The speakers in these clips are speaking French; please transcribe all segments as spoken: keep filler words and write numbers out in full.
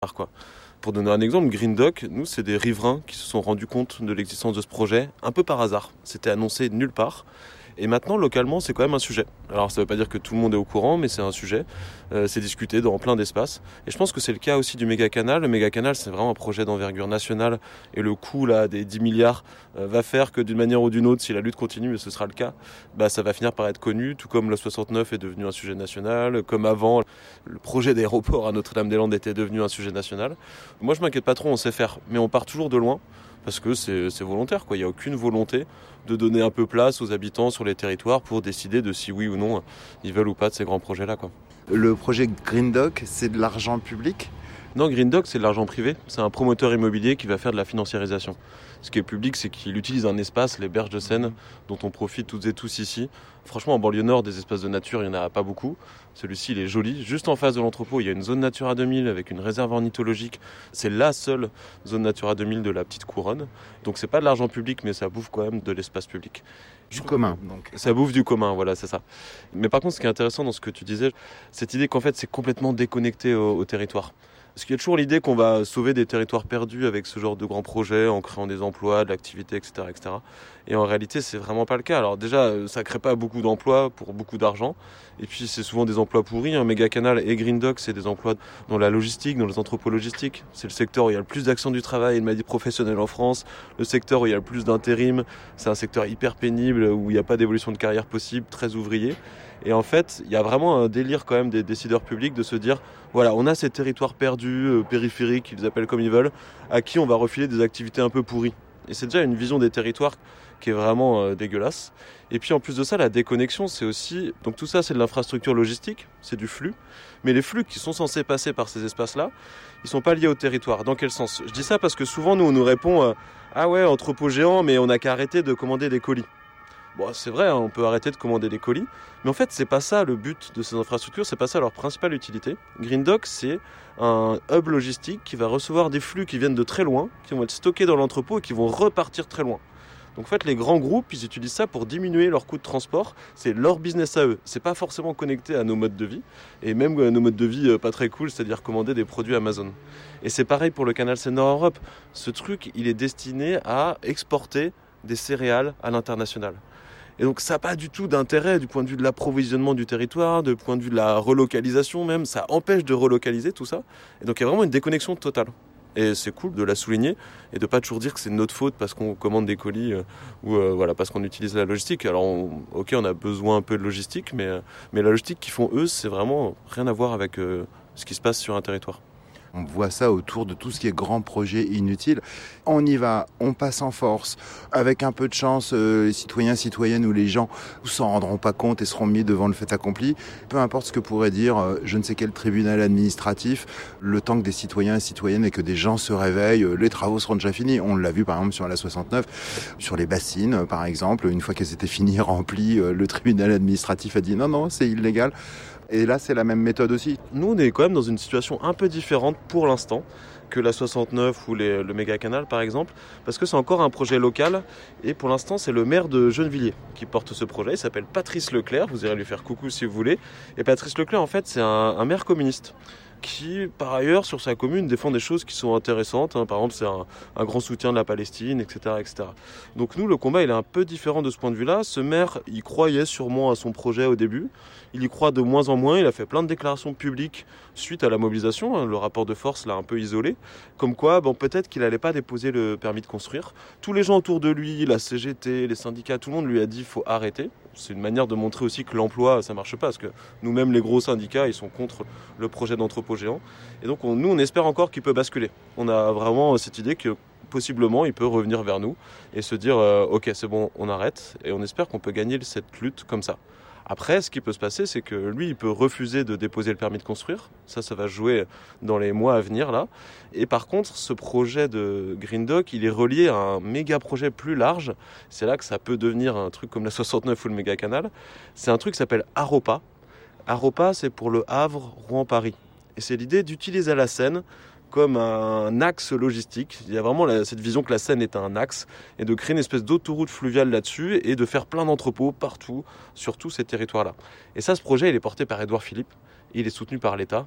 quoi. Pour donner un exemple, Green Dock, nous, c'est des riverains qui se sont rendus compte de l'existence de ce projet, un peu par hasard. C'était annoncé de nulle part. Et maintenant, localement, c'est quand même un sujet. Alors, ça ne veut pas dire que tout le monde est au courant, mais c'est un sujet. Euh, c'est discuté dans plein d'espaces. Et je pense que c'est le cas aussi du méga-canal. Le méga-canal, c'est vraiment un projet d'envergure nationale. Et le coût là, des dix milliards euh, va faire que d'une manière ou d'une autre, si la lutte continue, et ce sera le cas, bah, ça va finir par être connu. Tout comme le soixante-neuf est devenu un sujet national. Comme avant, le projet d'aéroport à Notre-Dame-des-Landes était devenu un sujet national. Moi, je m'inquiète pas trop, on sait faire. Mais on part toujours de loin. Parce que c'est, c'est volontaire, quoi. Il n'y a aucune volonté de donner un peu place aux habitants sur les territoires pour décider de si oui ou non ils veulent ou pas de ces grands projets-là, quoi. Le projet Green Dock, c'est de l'argent public ? Non, Green Dock, c'est de l'argent privé. C'est un promoteur immobilier qui va faire de la financiarisation. Ce qui est public, c'est qu'il utilise un espace, les Berges de Seine, dont on profite toutes et tous ici. Franchement, en banlieue nord, des espaces de nature, il n'y en a pas beaucoup. Celui-ci, il est joli. Juste en face de l'entrepôt, il y a une zone Natura deux mille avec une réserve ornithologique. C'est la seule zone Natura deux mille de la petite couronne. Donc c'est pas de l'argent public, mais ça bouffe quand même de l'espace public. Du commun, donc. Ça bouffe du commun, voilà, c'est ça. Mais par contre, ce qui est intéressant dans ce que tu disais, cette idée qu'en fait, c'est complètement déconnecté au, au territoire. Parce qu'il y a toujours l'idée qu'on va sauver des territoires perdus avec ce genre de grands projets, en créant des emplois, de l'activité, et cetera, et cetera. Et en réalité, c'est vraiment pas le cas. Alors déjà, ça crée pas beaucoup d'emplois pour beaucoup d'argent. Et puis, c'est souvent des emplois pourris. Un méga canal et Green Dock, c'est des emplois dans la logistique, dans les entrepôts logistiques. C'est le secteur où il y a le plus d'accidents du travail, il m'a dit professionnel en France. Le secteur où il y a le plus d'intérim. C'est un secteur hyper pénible, où il n'y a pas d'évolution de carrière possible, très ouvrier. Et en fait, il y a vraiment un délire quand même des décideurs publics de se dire, voilà, on a ces territoires perdus, euh, périphériques, ils appellent comme ils veulent, à qui on va refiler des activités un peu pourries. Et c'est déjà une vision des territoires qui est vraiment euh, dégueulasse. Et puis en plus de ça, la déconnexion, c'est aussi... Donc tout ça, c'est de l'infrastructure logistique, c'est du flux. Mais les flux qui sont censés passer par ces espaces-là, ils sont pas liés au territoire. Dans quel sens ? Je dis ça parce que souvent, nous, on nous répond euh, « Ah ouais, entrepôt géant, mais on n'a qu'à arrêter de commander des colis ». Bon, c'est vrai, hein, on peut arrêter de commander des colis, mais en fait, c'est pas ça le but de ces infrastructures, c'est pas ça leur principale utilité. Green Dock, c'est un hub logistique qui va recevoir des flux qui viennent de très loin, qui vont être stockés dans l'entrepôt et qui vont repartir très loin. Donc en fait, les grands groupes, ils utilisent ça pour diminuer leurs coûts de transport. C'est leur business à eux. C'est pas forcément connecté à nos modes de vie. Et même euh, nos modes de vie euh, pas très cool, c'est-à-dire commander des produits Amazon. Et c'est pareil pour le canal Seine-Nord-Europe. Ce truc, il est destiné à exporter des céréales à l'international. Et donc ça n'a pas du tout d'intérêt du point de vue de l'approvisionnement du territoire, du point de vue de la relocalisation même. Ça empêche de relocaliser tout ça. Et donc il y a vraiment une déconnexion totale. Et c'est cool de la souligner et de pas toujours dire que c'est notre faute parce qu'on commande des colis euh, ou euh, voilà, parce qu'on utilise la logistique. Alors on, ok, on a besoin un peu de logistique, mais, euh, mais la logistique qu'ils font eux, c'est vraiment rien à voir avec euh, ce qui se passe sur un territoire. On voit ça autour de tout ce qui est grand projet inutile. On y va, on passe en force. Avec un peu de chance, euh, les citoyens, citoyennes ou les gens s'en rendront pas compte et seront mis devant le fait accompli. Peu importe ce que pourrait dire euh, je ne sais quel tribunal administratif, le temps que des citoyens et citoyennes et que des gens se réveillent, euh, les travaux seront déjà finis. On l'a vu par exemple sur la soixante-neuf, sur les bassines euh, par exemple. Une fois qu'elles étaient finies, remplies, euh, le tribunal administratif a dit non, non, c'est illégal. Et là, c'est la même méthode aussi. Nous, on est quand même dans une situation un peu différente pour l'instant que la soixante-neuf ou les, le méga-canal, par exemple, parce que c'est encore un projet local. Et pour l'instant, c'est le maire de Gennevilliers qui porte ce projet. Il s'appelle Patrice Leclerc. Vous irez lui faire coucou si vous voulez. Et Patrice Leclerc, en fait, c'est un, un maire communiste qui, par ailleurs, sur sa commune, défend des choses qui sont intéressantes. Hein. Par exemple, c'est un, un grand soutien de la Palestine, et cetera, et cetera. Donc nous, le combat, il est un peu différent de ce point de vue-là. Ce maire, il croyait sûrement à son projet au début. Il y croit de moins en moins. Il a fait plein de déclarations publiques suite à la mobilisation. Hein. Le rapport de force l'a un peu isolé. Comme quoi, bon, peut-être qu'il n'allait pas déposer le permis de construire. Tous les gens autour de lui, la C G T, les syndicats, tout le monde lui a dit qu'il faut arrêter. C'est une manière de montrer aussi que l'emploi, ça ne marche pas. Parce que nous-mêmes, les gros syndicats, ils sont contre le projet d'entrepôt géant. Et donc, on, nous, on espère encore qu'il peut basculer. On a vraiment cette idée que possiblement, il peut revenir vers nous et se dire euh, « Ok, c'est bon, on arrête ». Et on espère qu'on peut gagner cette lutte comme ça. Après, ce qui peut se passer, c'est que lui, il peut refuser de déposer le permis de construire. Ça, ça va jouer dans les mois à venir, là. Et par contre, ce projet de Green Dock, il est relié à un méga projet plus large. C'est là que ça peut devenir un truc comme la soixante-neuf ou le méga canal. C'est un truc qui s'appelle Haropa. Haropa, c'est pour le Havre, Rouen, Paris. Et c'est l'idée d'utiliser la Seine comme un axe logistique. Il y a vraiment la, cette vision que la Seine est un axe et de créer une espèce d'autoroute fluviale là-dessus et de faire plein d'entrepôts partout sur tous ces territoires-là. Et ça, ce projet, il est porté par Édouard Philippe. Il est soutenu par l'État.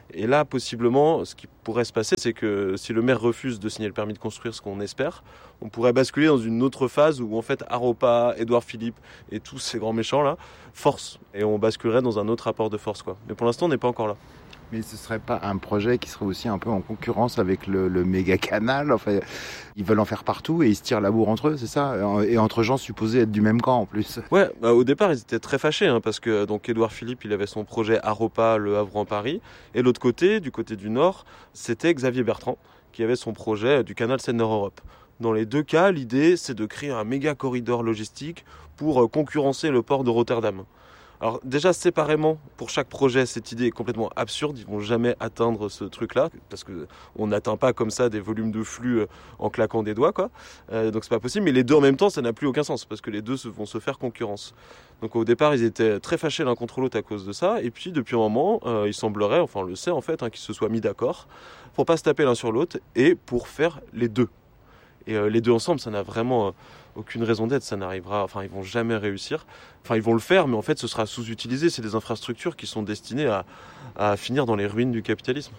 Et là, possiblement, ce qui pourrait se passer, c'est que si le maire refuse de signer le permis de construire, ce qu'on espère, on pourrait basculer dans une autre phase où en fait Aropa, Édouard Philippe et tous ces grands méchants là forcent. Et on basculerait dans un autre rapport de force, quoi. Mais pour l'instant, on n'est pas encore là. Mais ce serait pas un projet qui serait aussi un peu en concurrence avec le, le méga canal? Enfin, ils veulent en faire partout et ils se tirent la bourre entre eux, c'est ça? Et entre gens supposés être du même camp en plus. Ouais, bah au départ ils étaient très fâchés hein, parce que donc Édouard Philippe il avait son projet Aropa, Le Havre en Paris, et l'autre côté, du côté du nord, c'était Xavier Bertrand qui avait son projet du canal Seine-Nord-Europe. Dans les deux cas, l'idée c'est de créer un méga corridor logistique pour concurrencer le port de Rotterdam. Alors déjà séparément, pour chaque projet, cette idée est complètement absurde, ils vont jamais atteindre ce truc-là, parce qu'on n'atteint pas comme ça des volumes de flux en claquant des doigts, quoi. Euh, donc c'est pas possible, mais les deux en même temps, ça n'a plus aucun sens, parce que les deux vont se faire concurrence. Donc au départ, ils étaient très fâchés l'un contre l'autre à cause de ça, et puis depuis un moment, euh, il semblerait, enfin on le sait en fait, hein, qu'ils se soient mis d'accord, pour pas se taper l'un sur l'autre, et pour faire les deux. Et euh, les deux ensemble, ça n'a vraiment... Euh, aucune raison d'être, ça n'arrivera, enfin ils vont jamais réussir, enfin ils vont le faire mais en fait ce sera sous-utilisé, c'est des infrastructures qui sont destinées à, à finir dans les ruines du capitalisme.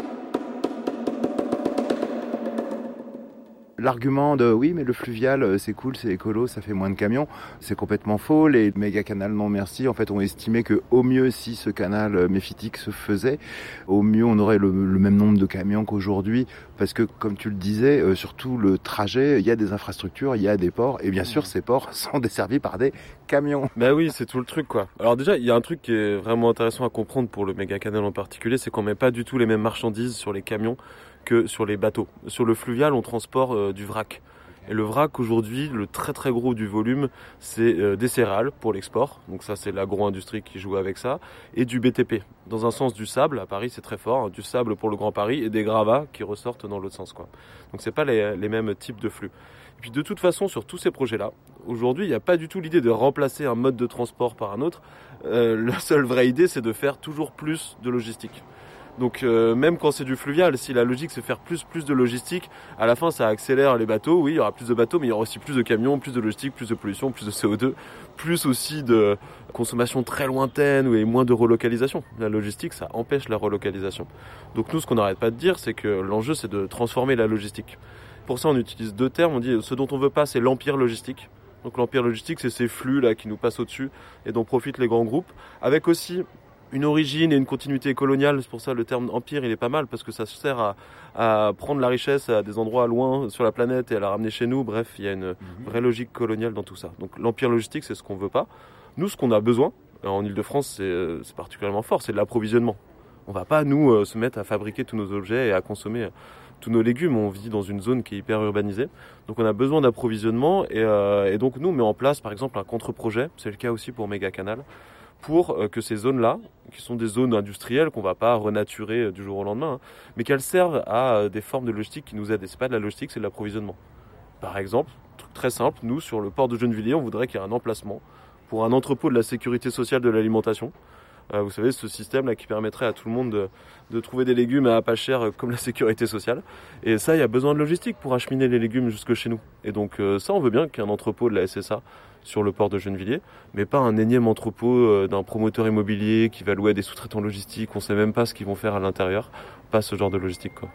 L'argument de oui mais le fluvial c'est cool, c'est écolo, ça fait moins de camions, c'est complètement faux. Les méga canals non merci en fait ont estimé que au mieux si ce canal méphitique se faisait, au mieux on aurait le, le même nombre de camions qu'aujourd'hui, parce que comme tu le disais, euh, sur tout le trajet il y a des infrastructures, il y a des ports et bien sûr ces ports sont desservis par des camions. Bah oui, c'est tout le truc quoi. Alors déjà il y a un truc qui est vraiment intéressant à comprendre pour le méga canal en particulier, c'est qu'on met pas du tout les mêmes marchandises sur les camions que sur les bateaux. Sur le fluvial, on transporte euh, du vrac. Et le vrac, aujourd'hui, le très très gros du volume, c'est euh, des céréales pour l'export. Donc ça, c'est l'agro-industrie qui joue avec ça. Et du B T P. Dans un sens, du sable. À Paris, c'est très fort. Hein, du sable pour le Grand Paris et des gravats qui ressortent dans l'autre sens, quoi. Donc c'est pas les, les mêmes types de flux. Et puis de toute façon, sur tous ces projets-là, aujourd'hui, il n'y a pas du tout l'idée de remplacer un mode de transport par un autre. Euh, la seule vraie idée, c'est de faire toujours plus de logistique. Donc euh, même quand c'est du fluvial, si la logique c'est faire plus plus de logistique, à la fin ça accélère les bateaux, oui il y aura plus de bateaux mais il y aura aussi plus de camions, plus de logistique, plus de pollution, plus de C O deux, plus aussi de consommation très lointaine et moins de relocalisation. La logistique ça empêche la relocalisation. Donc nous ce qu'on n'arrête pas de dire c'est que l'enjeu c'est de transformer la logistique. Pour ça on utilise deux termes, on dit ce dont on veut pas c'est l'empire logistique. Donc l'empire logistique c'est ces flux là qui nous passent au-dessus et dont profitent les grands groupes, avec aussi une origine et une continuité coloniale. C'est pour ça le terme empire il est pas mal parce que ça sert à, à prendre la richesse à des endroits loin sur la planète et à la ramener chez nous. Bref, il y a une vraie logique coloniale dans tout ça. Donc l'empire logistique c'est ce qu'on veut pas. Nous ce qu'on a besoin en Ile-de-France c'est, c'est particulièrement fort, c'est de l'approvisionnement. On va pas nous se mettre à fabriquer tous nos objets et à consommer tous nos légumes. On vit dans une zone qui est hyper urbanisée. Donc on a besoin d'approvisionnement et, euh, et donc nous on met en place par exemple un contre-projet. C'est le cas aussi pour Méga Canal, pour que ces zones-là, qui sont des zones industrielles qu'on ne va pas renaturer du jour au lendemain, hein, mais qu'elles servent à des formes de logistique qui nous aident. Et ce n'est pas de la logistique, c'est de l'approvisionnement. Par exemple, truc très simple, nous, sur le port de Gennevilliers, on voudrait qu'il y ait un emplacement pour un entrepôt de la sécurité sociale de l'alimentation. Euh, vous savez, ce système-là qui permettrait à tout le monde de, de trouver des légumes à pas cher euh, comme la sécurité sociale. Et ça, il y a besoin de logistique pour acheminer les légumes jusque chez nous. Et donc euh, ça, on veut bien qu'il y ait un entrepôt de la S S A sur le port de Gennevilliers, mais pas un énième entrepôt euh, d'un promoteur immobilier qui va louer à des sous-traitants logistiques. On ne sait même pas ce qu'ils vont faire à l'intérieur. Pas ce genre de logistique, quoi.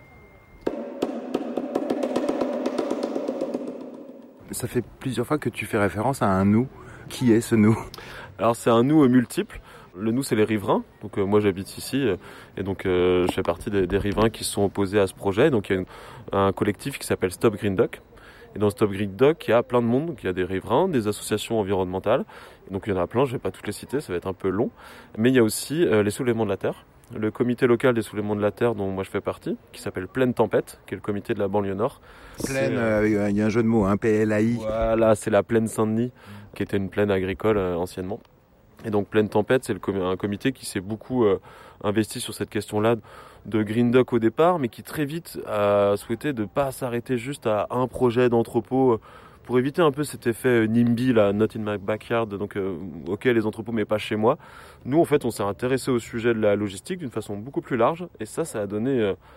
Ça fait plusieurs fois que tu fais référence à un nous. Qui est ce nous ? Alors c'est un nous multiple. Le nous, c'est les riverains. Donc euh, moi, j'habite ici euh, et donc euh, je fais partie des, des riverains qui se sont opposés à ce projet. Donc il y a une, un collectif qui s'appelle Stop Green Dock. Et dans Stop Green Dock, il y a plein de monde. Donc il y a des riverains, des associations environnementales. Et donc il y en a plein. Je vais pas toutes les citer, ça va être un peu long. Mais il y a aussi euh, les soulèvements de la terre. Le comité local des soulèvements de la terre, dont moi je fais partie, qui s'appelle Plaine Tempête, qui est le comité de la banlieue nord. Plaine, euh, il y a un jeu de mots, hein, P L A I. Voilà, c'est la plaine Saint-Denis, qui était une plaine agricole euh, anciennement. Et donc Plaine Tempête, c'est le com- un comité qui s'est beaucoup euh, investi sur cette question-là de Green Dock au départ, mais qui très vite a souhaité de ne pas s'arrêter juste à un projet d'entrepôt euh, pour éviter un peu cet effet NIMBY, là, not in my backyard, donc euh, ok les entrepôts mais pas chez moi. Nous en fait on s'est intéressé au sujet de la logistique d'une façon beaucoup plus large et ça, ça a donné euh,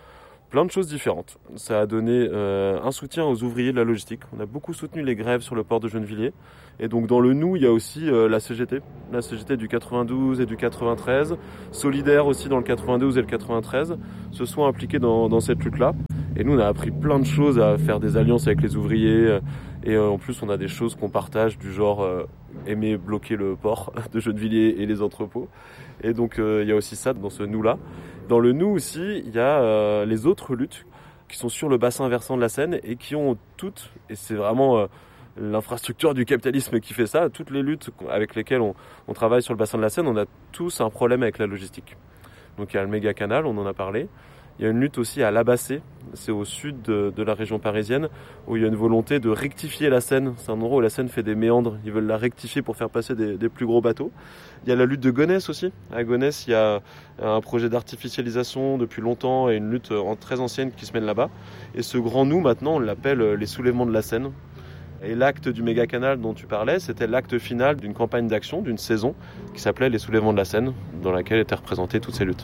Plein de choses différentes. Ça a donné euh, un soutien aux ouvriers de la logistique. On a beaucoup soutenu les grèves sur le port de Gennevilliers. Et donc dans le nous, il y a aussi euh, la C G T. La C G T du quatre-vingt-douze et du quatre-vingt-treize. Solidaire aussi dans le quatre-vingt-douze et le quatre-vingt-treize. Se sont impliqués dans, dans cette lutte-là. Et nous, on a appris plein de choses à faire des alliances avec les ouvriers. Et euh, en plus, on a des choses qu'on partage du genre euh, aimer bloquer le port de Gennevilliers et les entrepôts. Et donc euh, il y a aussi ça dans ce nous-là. Dans le nous aussi, il y a euh, les autres luttes qui sont sur le bassin versant de la Seine et qui ont toutes, et c'est vraiment euh, l'infrastructure du capitalisme qui fait ça, toutes les luttes avec lesquelles on, on travaille sur le bassin de la Seine, on a tous un problème avec la logistique. Donc il y a le méga canal, on en a parlé. Il y a une lutte aussi à l'Abassé, c'est au sud de, de la région parisienne, où il y a une volonté de rectifier la Seine. C'est un endroit où la Seine fait des méandres, ils veulent la rectifier pour faire passer des, des plus gros bateaux. Il y a la lutte de Gonesse aussi. À Gonesse, il y a un projet d'artificialisation depuis longtemps et une lutte très ancienne qui se mène là-bas. Et ce grand nous, maintenant, on l'appelle les soulèvements de la Seine. Et l'acte du méga canal dont tu parlais, c'était l'acte final d'une campagne d'action, d'une saison, qui s'appelait les soulèvements de la Seine, dans laquelle étaient représentées toutes ces luttes.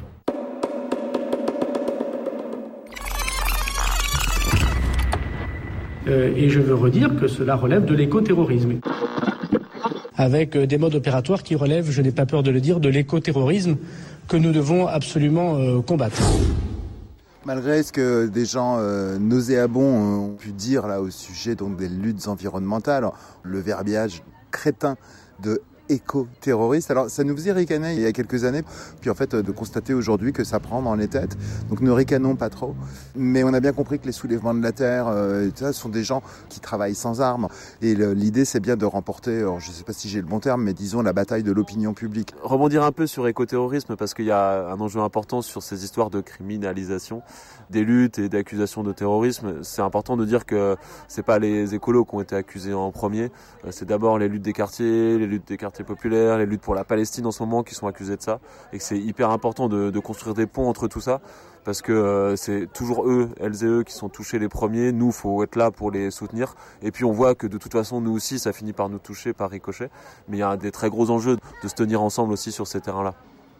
Euh, et je veux redire que cela relève de l'écoterrorisme. Avec euh, des modes opératoires qui relèvent, je n'ai pas peur de le dire, de l'écoterrorisme que nous devons absolument euh, combattre. Malgré ce que des gens euh, nauséabonds ont pu dire là au sujet donc des luttes environnementales, le verbiage crétin de éco-terroriste. Alors ça nous faisait ricaner il y a quelques années, puis en fait de constater aujourd'hui que ça prend dans les têtes. Donc ne ricanons pas trop. Mais on a bien compris que les soulèvements de la terre, euh, ça, sont des gens qui travaillent sans armes. Et le, l'idée c'est bien de remporter, alors, je ne sais pas si j'ai le bon terme, mais disons la bataille de l'opinion publique. Rebondir un peu sur écoterrorisme parce qu'il y a un enjeu important sur ces histoires de criminalisation des luttes et d'accusations de terrorisme. C'est important de dire que c'est pas les écolos qui ont été accusés en premier. C'est d'abord les luttes des quartiers, les luttes des quartiers populaires, les luttes pour la Palestine en ce moment qui sont accusées de ça. Et que c'est hyper important de, de construire des ponts entre tout ça. Parce que euh, c'est toujours eux, elles et eux, qui sont touchés les premiers. Nous, faut être là pour les soutenir. Et puis on voit que de toute façon, nous aussi, ça finit par nous toucher par ricochet. Mais il y a des très gros enjeux de se tenir ensemble aussi sur ces terrains-là.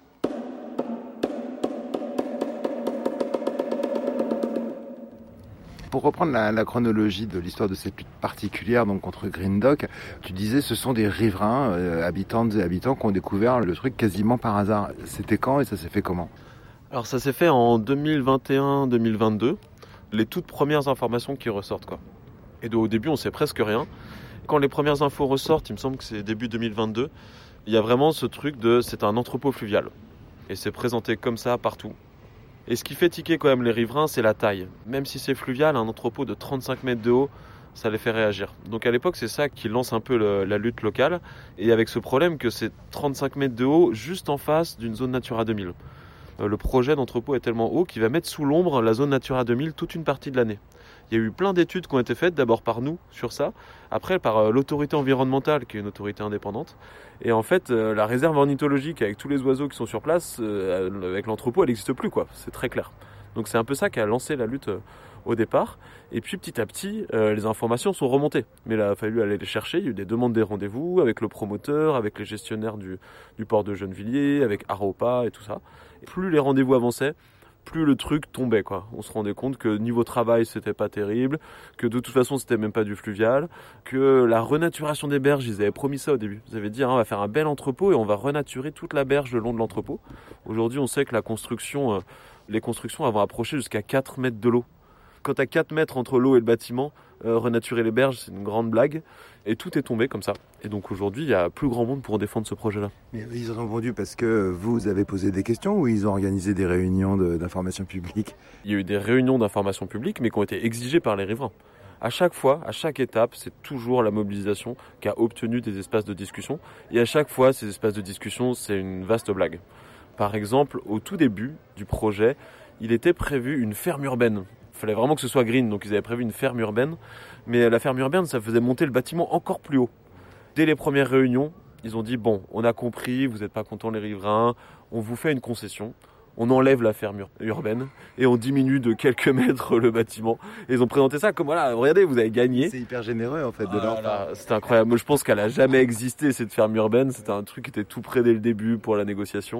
Pour reprendre la, la chronologie de l'histoire de cette lutte particulière donc contre Green Dock, tu disais ce sont des riverains, euh, habitantes et habitants qui ont découvert le truc quasiment par hasard. C'était quand et ça s'est fait comment ? Alors ça s'est fait en deux mille vingt et un deux mille vingt-deux, les toutes premières informations qui ressortent quoi. Et de, au début on sait presque rien. Quand les premières infos ressortent, il me semble que c'est début deux mille vingt-deux, il y a vraiment ce truc de c'est un entrepôt fluvial. Et c'est présenté comme ça partout. Et ce qui fait tiquer quand même les riverains, c'est la taille. Même si c'est fluvial, un entrepôt de trente-cinq mètres de haut, ça les fait réagir. Donc à l'époque, c'est ça qui lance un peu le, la lutte locale. Et avec ce problème que c'est trente-cinq mètres de haut, juste en face d'une zone Natura deux mille. Euh, le projet d'entrepôt est tellement haut qu'il va mettre sous l'ombre la zone Natura deux mille toute une partie de l'année. Il y a eu plein d'études qui ont été faites, d'abord par nous sur ça, après par euh, l'autorité environnementale, qui est une autorité indépendante. Et en fait, euh, la réserve ornithologique avec tous les oiseaux qui sont sur place, euh, avec l'entrepôt, elle n'existe plus, quoi. C'est très clair. Donc c'est un peu ça qui a lancé la lutte euh, au départ. Et puis petit à petit, euh, les informations sont remontées. Mais il a fallu aller les chercher. Il y a eu des demandes des rendez-vous avec le promoteur, avec les gestionnaires du, du port de Gennevilliers, avec Aropa et tout ça. Et plus les rendez-vous avançaient, plus le truc tombait, quoi. On se rendait compte que niveau travail, c'était pas terrible, que de toute façon, c'était même pas du fluvial, que la renaturation des berges, ils avaient promis ça au début. Ils avaient dit, hein, on va faire un bel entrepôt et on va renaturer toute la berge le long de l'entrepôt. Aujourd'hui, on sait que la construction, euh, les constructions vont approcher jusqu'à quatre mètres de l'eau. Quand t'as quatre mètres entre l'eau et le bâtiment, euh, renaturer les berges, c'est une grande blague. Et tout est tombé comme ça. Et donc aujourd'hui, il y a plus grand monde pour défendre ce projet-là. Mais ils ont vendu parce que vous avez posé des questions ou ils ont organisé des réunions de, d'information publique ? Il y a eu des réunions d'information publique, mais qui ont été exigées par les riverains. À chaque fois, à chaque étape, c'est toujours la mobilisation qui a obtenu des espaces de discussion. Et à chaque fois, ces espaces de discussion, c'est une vaste blague. Par exemple, au tout début du projet, il était prévu une ferme urbaine. Il fallait vraiment que ce soit green, donc ils avaient prévu une ferme urbaine. Mais la ferme urbaine, ça faisait monter le bâtiment encore plus haut. Dès les premières réunions, ils ont dit « Bon, on a compris, vous n'êtes pas contents les riverains, on vous fait une concession. On enlève la ferme ur- urbaine et on diminue de quelques mètres le bâtiment. » Et ils ont présenté ça comme « Voilà, regardez, vous avez gagné. » C'est hyper généreux en fait de ah leur part. C'est incroyable. Moi, je pense qu'elle n'a jamais existé, cette ferme urbaine. C'était un truc qui était tout prêt dès le début pour la négociation.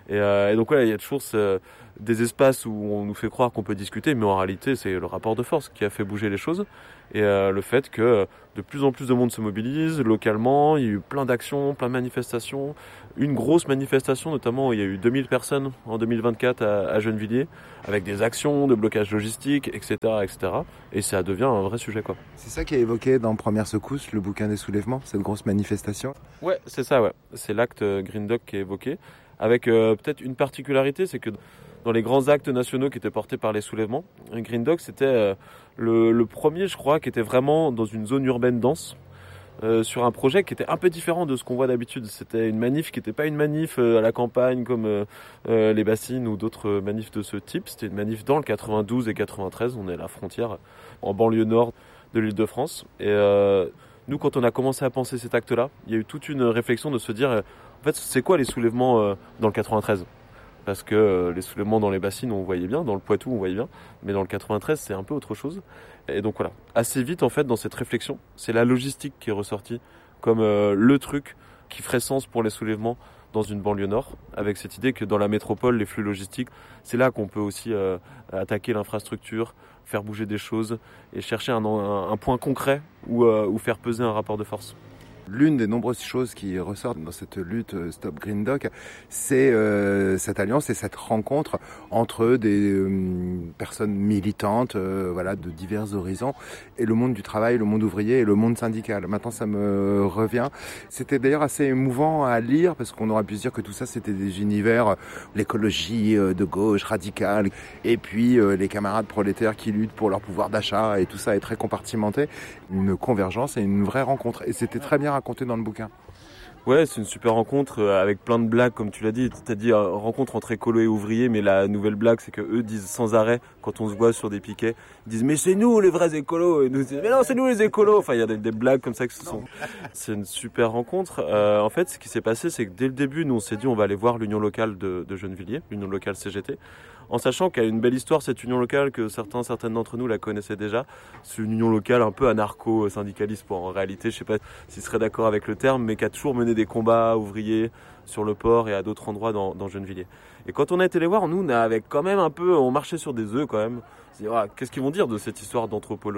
Et, euh, et donc ouais, il y a toujours ce, des espaces où on nous fait croire qu'on peut discuter, mais en réalité c'est le rapport de force qui a fait bouger les choses. Et euh, le fait que de plus en plus de monde se mobilise localement, il y a eu plein d'actions, plein de manifestations. Une grosse manifestation, notamment il y a eu deux mille personnes en deux mille vingt-quatre à, à Gennevilliers, avec des actions de blocage logistique, et cetera, et cetera. Et ça devient un vrai sujet, quoi. C'est ça qui est évoqué dans Première Secousse, le bouquin des soulèvements, cette grosse manifestation? Ouais, c'est ça, ouais. C'est l'acte Green Dog qui est évoqué, avec euh, peut-être une particularité, c'est que dans les grands actes nationaux qui étaient portés par les soulèvements, Green Dog, c'était euh, le, le premier, je crois, qui était vraiment dans une zone urbaine dense, euh, sur un projet qui était un peu différent de ce qu'on voit d'habitude. C'était une manif qui n'était pas une manif euh, à la campagne comme euh, euh, les bassines ou d'autres manifs de ce type. C'était une manif dans le quatre-vingt-douze et quatre-vingt-treize, on est à la frontière, en banlieue nord de l'Île-de-France. Et euh, nous, quand on a commencé à penser cet acte-là, il y a eu toute une réflexion de se dire, euh, en fait, c'est quoi les soulèvements euh, dans le quatre-vingt-treize ? Parce que euh, les soulèvements dans les bassines, on voyait bien, dans le Poitou, on voyait bien, mais dans le quatre-vingt-treize, c'est un peu autre chose. Et donc voilà, assez vite, en fait, dans cette réflexion, c'est la logistique qui est ressortie comme euh, le truc qui ferait sens pour les soulèvements dans une banlieue nord, avec cette idée que dans la métropole, les flux logistiques, c'est là qu'on peut aussi euh, attaquer l'infrastructure, faire bouger des choses et chercher un, un, un point concret où, euh, où faire peser un rapport de force. L'une des nombreuses choses qui ressortent dans cette lutte Stop Green Dog, c'est euh, cette alliance et cette rencontre entre des euh, personnes militantes, euh, voilà, de divers horizons, et le monde du travail, le monde ouvrier et le monde syndical. Maintenant, ça me revient. C'était d'ailleurs assez émouvant à lire parce qu'on aurait pu se dire que tout ça, c'était des univers, l'écologie de gauche radicale, et puis euh, les camarades prolétaires qui luttent pour leur pouvoir d'achat, et tout ça est très compartimenté. Une convergence et une vraie rencontre. Et c'était très bien raconté dans le bouquin. Ouais, c'est une super rencontre avec plein de blagues, comme tu l'as dit. Tu as dit euh, rencontre entre écolo et ouvriers, mais la nouvelle blague, c'est que eux disent sans arrêt, quand on se voit sur des piquets, ils disent mais c'est nous les vrais écolos, et nous disent mais non c'est nous les écolos. Enfin, il y a des, des blagues comme ça qui se sont. C'est une super rencontre. Euh, en fait, ce qui s'est passé, c'est que dès le début, nous on s'est dit on va aller voir l'union locale de, de Gennevilliers, l'union locale C G T. En sachant qu'elle a une belle histoire, cette union locale, que certains, certaines d'entre nous la connaissaient déjà. C'est une union locale un peu anarcho-syndicaliste, en réalité, je sais pas s'ils seraient d'accord avec le terme, mais qui a toujours mené des combats ouvriers sur le port et à d'autres endroits dans, dans Gennevilliers. Et quand on a été les voir, nous, on avait quand même un peu, on marchait sur des œufs quand même. On s'est dit, ah, qu'est-ce qu'ils vont dire de cette histoire d'anthropo-logistique ?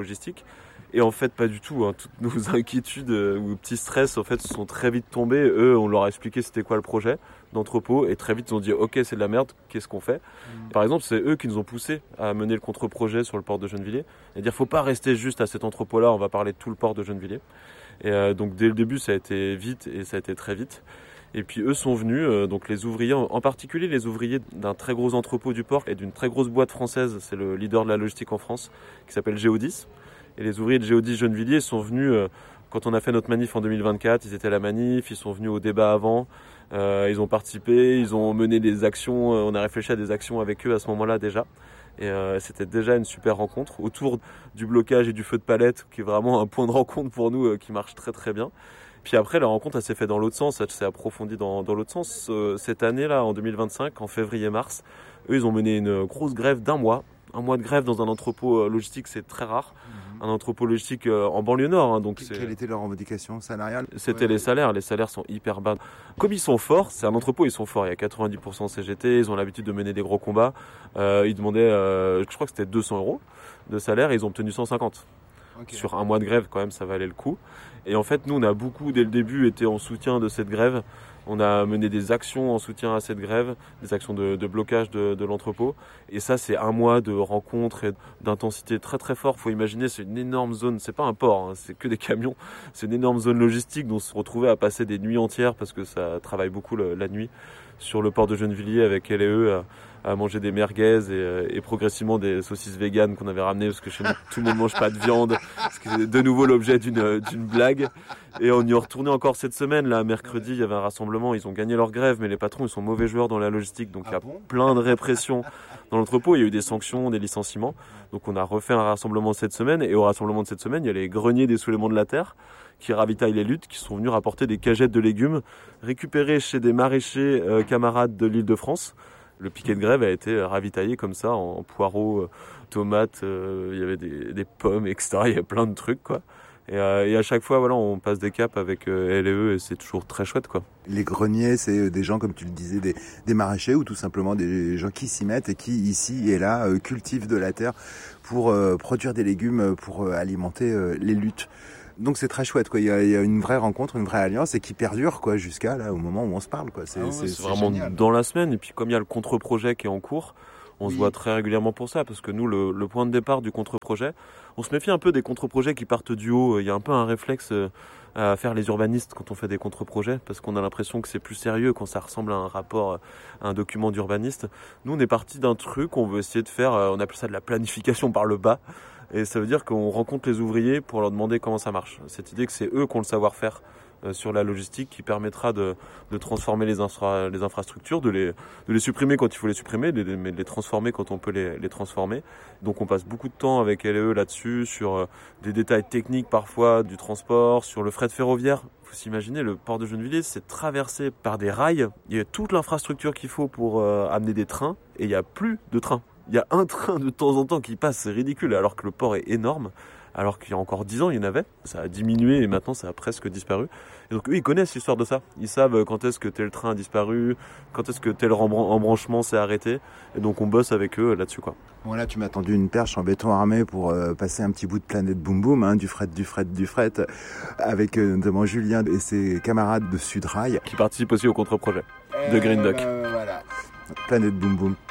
Et en fait, pas du tout. Hein. Toutes nos inquiétudes euh, ou petits stress, en fait, se sont très vite tombés. Eux, on leur a expliqué c'était quoi le projet d'entrepôt. Et très vite, ils ont dit, OK, c'est de la merde, qu'est-ce qu'on fait ? mmh. Par exemple, c'est eux qui nous ont poussés à mener le contre-projet sur le port de Gennevilliers. Et dire, faut pas rester juste à cet entrepôt-là, on va parler de tout le port de Gennevilliers. Et euh, donc, dès le début, ça a été vite et ça a été très vite. Et puis, eux sont venus, euh, donc les ouvriers, en particulier les ouvriers d'un très gros entrepôt du port et d'une très grosse boîte française, c'est le leader de la logistique en France, qui s'appelle Géodis. Et les ouvriers de Géodis Gennevilliers sont venus, euh, quand on a fait notre manif en deux mille vingt-quatre, ils étaient à la manif, ils sont venus au débat avant, euh, ils ont participé, ils ont mené des actions, euh, on a réfléchi à des actions avec eux à ce moment-là déjà. Et euh, c'était déjà une super rencontre autour du blocage et du feu de palette, qui est vraiment un point de rencontre pour nous, euh, qui marche très très bien. Puis après, la rencontre, elle s'est faite dans l'autre sens, elle s'est approfondie dans, dans l'autre sens. Euh, cette année-là, en deux mille vingt-cinq, en février-mars, eux, ils ont mené une grosse grève d'un mois. Un mois de grève dans un entrepôt logistique, c'est très rare. Mmh. Un entrepôt logistique en banlieue nord. Hein, donc Quelle était leur revendication salariale ? C'était ouais. les salaires. Les salaires sont hyper bas. Comme ils sont forts, c'est un entrepôt, ils sont forts. Il y a quatre-vingt-dix pour cent C G T, ils ont l'habitude de mener des gros combats. Euh, ils demandaient, euh, je crois que c'était deux cents euros de salaire, et ils ont obtenu cent cinquante. Okay. Sur un mois de grève, quand même, ça valait le coup. Et en fait, nous, on a beaucoup, dès le début, été en soutien de cette grève. On a mené des actions en soutien à cette grève, des actions de, de blocage de, de l'entrepôt. Et ça, c'est un mois de rencontres et d'intensité très très fort. Faut imaginer, c'est une énorme zone. C'est pas un port, hein, c'est que des camions. C'est une énorme zone logistique dont on se retrouvait à passer des nuits entières parce que ça travaille beaucoup le, la nuit sur le port de Gennevilliers avec elle et eux à, à manger des merguez et, et progressivement des saucisses véganes qu'on avait ramenées parce que chez nous tout le monde mange pas de viande. C'est de nouveau l'objet d'une, d'une blague. Et on y est retourné encore cette semaine, là, mercredi, il y avait un rassemblement, ils ont gagné leur grève, mais les patrons, ils sont mauvais joueurs dans la logistique, donc il y a plein de répression dans l'entrepôt, il y a eu des sanctions, des licenciements, donc on a refait un rassemblement cette semaine, et au rassemblement de cette semaine, il y a les greniers des soulèvements de la terre, qui ravitaillent les luttes, qui sont venus rapporter des cagettes de légumes, récupérés chez des maraîchers euh, camarades de l'Île-de-France. Le piquet de grève a été ravitaillé comme ça, en poireaux, tomates, euh, il y avait des, des pommes, et cetera, il y avait plein de trucs, quoi. Et, euh, et à chaque fois, voilà, on passe des caps avec euh, L E E et c'est toujours très chouette, quoi. Les greniers, c'est des gens, comme tu le disais, des, des maraîchers ou tout simplement des gens qui s'y mettent et qui, ici et là, euh, cultivent de la terre pour euh, produire des légumes, pour euh, alimenter euh, les luttes. Donc c'est très chouette, quoi. Il y a, il y a une vraie rencontre, une vraie alliance et qui perdure, quoi, jusqu'à là, au moment où on se parle, quoi. C'est, ah ouais, c'est, c'est c'est vraiment génial. dans la semaine. Et puis comme il y a le contre-projet qui est en cours, on Oui. se voit très régulièrement pour ça, parce que nous, le, le point de départ du contre-projet, on se méfie un peu des contre-projets qui partent du haut. Il y a un peu un réflexe à faire les urbanistes quand on fait des contre-projets, parce qu'on a l'impression que c'est plus sérieux quand ça ressemble à un rapport, à un document d'urbaniste. Nous, on est parti d'un truc, on veut essayer de faire, on appelle ça de la planification par le bas. Et ça veut dire qu'on rencontre les ouvriers pour leur demander comment ça marche. Cette idée que c'est eux qui ont le savoir-faire euh, sur la logistique qui permettra de, de transformer les, infra, les infrastructures, de les, de les supprimer quand il faut les supprimer, de les, mais de les transformer quand on peut les, les transformer. Donc on passe beaucoup de temps avec L E E là-dessus, sur euh, des détails techniques parfois du transport, sur le fret ferroviaire. Il faut s'imaginer, le port de Gennevilliers, c'est traversé par des rails. Il y a toute l'infrastructure qu'il faut pour euh, amener des trains et il n'y a plus de trains. Il y a un train de temps en temps qui passe, c'est ridicule, alors que le port est énorme. Alors qu'il y a encore dix ans, il y en avait. Ça a diminué et maintenant, ça a presque disparu. Et donc, eux, ils connaissent l'histoire de ça. Ils savent quand est-ce que tel train a disparu, quand est-ce que tel rembran- embranchement s'est arrêté. Et donc, on bosse avec eux là-dessus, quoi. Bon, là, tu m'as tendu une perche en béton armé pour euh, passer un petit bout de planète boum boum, hein, du fret, du fret, du fret, avec euh, notamment Julien et ses camarades de Sudrail. Qui participent aussi au contre-projet de Green Duck. Euh, voilà. Planète boum boum.